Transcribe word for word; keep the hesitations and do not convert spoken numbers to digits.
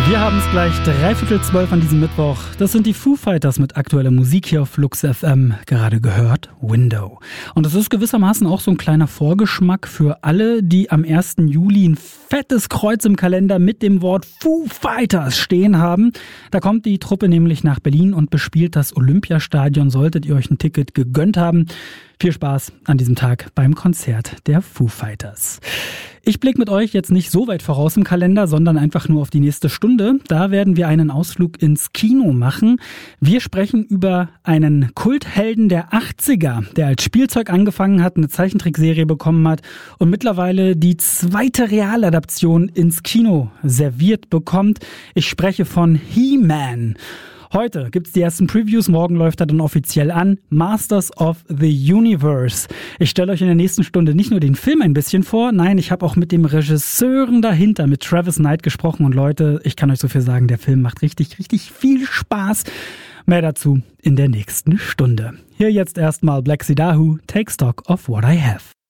Wir haben es gleich dreiviertel zwölf an diesem Mittwoch. Das sind die Foo Fighters mit aktueller Musik hier auf Flux F M. Gerade gehört Window. Und es ist gewissermaßen auch so ein kleiner Vorgeschmack für alle, die am ersten Juli ein fettes Kreuz im Kalender mit dem Wort Foo Fighters stehen haben. Da kommt die Truppe nämlich nach Berlin und bespielt das Olympiastadion. Solltet ihr euch ein Ticket gegönnt haben, viel Spaß an diesem Tag beim Konzert der Foo Fighters. Ich blicke mit euch jetzt nicht so weit voraus im Kalender, sondern einfach nur auf die nächste Stunde. Da werden wir einen Ausflug ins Kino machen. Wir sprechen über einen Kulthelden der achtziger, der als Spielzeug angefangen hat, eine Zeichentrickserie bekommen hat und mittlerweile die zweite Realadaption ins Kino serviert bekommt. Ich spreche von He-Man. Heute gibt's die ersten Previews, morgen läuft er dann offiziell an. Masters of the Universe. Ich stelle euch in der nächsten Stunde nicht nur den Film ein bisschen vor, nein, ich habe auch mit dem Regisseuren dahinter, mit Travis Knight gesprochen. Und Leute, ich kann euch so viel sagen, der Film macht richtig, richtig viel Spaß. Mehr dazu in der nächsten Stunde. Hier jetzt erstmal Black Sea Dahu, Take Stock of What I Have.